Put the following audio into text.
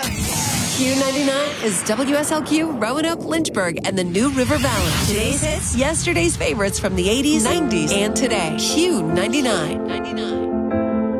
Q99 is WSLQ, Roanoke, Lynchburg, and the New River Valley. Today's hits, yesterday's favorites from the 80s, 90s, and today. Q99.